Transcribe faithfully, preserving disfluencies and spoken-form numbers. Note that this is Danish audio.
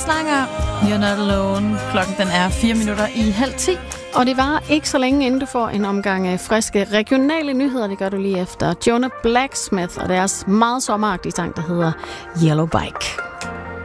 Langer, You're Not Alone. Klokken den er fire minutter i halv ti. Og det var ikke så længe, inden du får en omgang af friske regionale nyheder. Det gør du lige efter Jonah Blacksmith og deres meget sommeragtige sang, der hedder Yellow Bike.